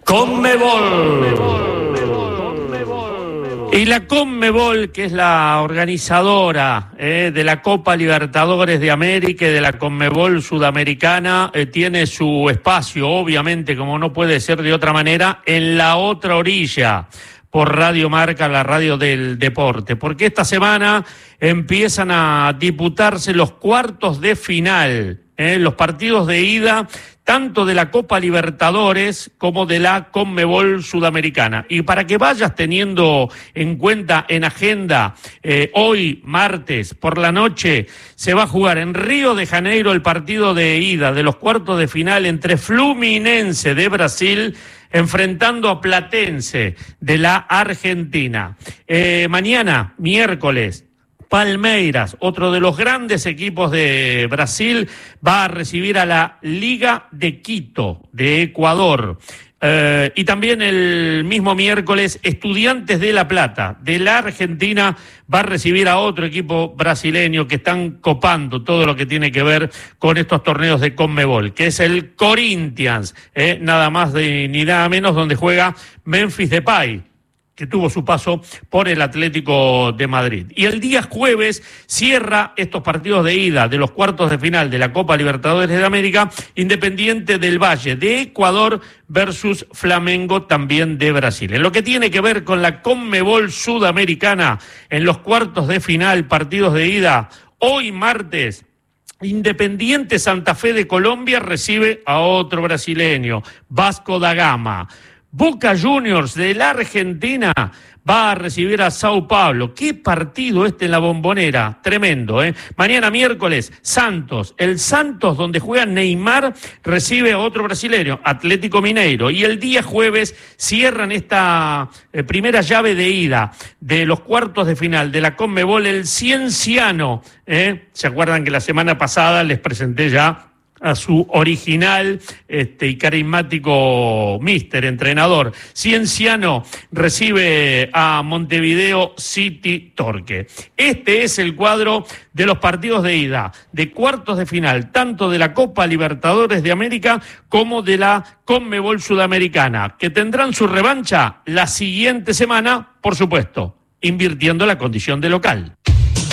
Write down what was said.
Conmebol. Y la Conmebol, que es la organizadora de la Copa Libertadores de América y de la Conmebol Sudamericana, tiene su espacio, obviamente, como no puede ser de otra manera, en la otra orilla, por Radio Marca, la radio del deporte, porque esta semana empiezan a disputarse los cuartos de final, los partidos de ida, tanto de la Copa Libertadores como de la Conmebol Sudamericana. Y para que vayas teniendo en cuenta en agenda, hoy, martes, por la noche, se va a jugar en Río de Janeiro el partido de ida de los cuartos de final entre Fluminense de Brasil enfrentando a Platense de la Argentina. Mañana, miércoles, Palmeiras, otro de los grandes equipos de Brasil, va a recibir a la Liga de Quito de Ecuador. Y también el mismo miércoles, Estudiantes de La Plata de la Argentina va a recibir a otro equipo brasileño que están copando todo lo que tiene que ver con estos torneos de Conmebol, que es el Corinthians, nada más ni nada menos, donde juega Memphis Depay, que tuvo su paso por el Atlético de Madrid. Y el día jueves cierra estos partidos de ida de los cuartos de final de la Copa Libertadores de América, Independiente del Valle de Ecuador versus Flamengo también de Brasil. En lo que tiene que ver con la Conmebol Sudamericana, en los cuartos de final, partidos de ida, hoy martes, Independiente Santa Fe de Colombia recibe a otro brasileño, Vasco da Gama. Boca Juniors de la Argentina va a recibir a Sao Paulo. ¿Qué partido en la Bombonera? Tremendo, ¿eh? Mañana miércoles, Santos. El Santos, donde juega Neymar, recibe a otro brasileño, Atlético Mineiro. Y el día jueves cierran esta primera llave de ida de los cuartos de final de la Conmebol, el Cienciano. ¿Se acuerdan que la semana pasada les presenté ya a su original y carismático entrenador? Cienciano recibe a Montevideo City Torque. Este es el cuadro de los partidos de ida, de cuartos de final, tanto de la Copa Libertadores de América como de la Conmebol Sudamericana, que tendrán su revancha la siguiente semana, por supuesto, invirtiendo la condición de local.